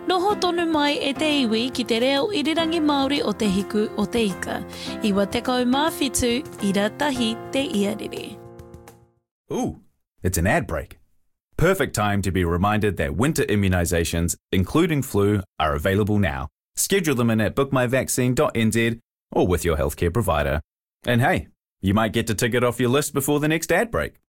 Noho tonu mai e te iwi ki te reo irirangi Māori o te hiku o te ika. Iwa tekau mā whitu, ira tahi te iarere. Ooh, it's an ad break. Perfect time to be reminded that winter immunisations, including flu, are available now. Schedule them in at bookmyvaccine.nz or with your healthcare provider. And hey, you might get to tick it off your list before the next ad break.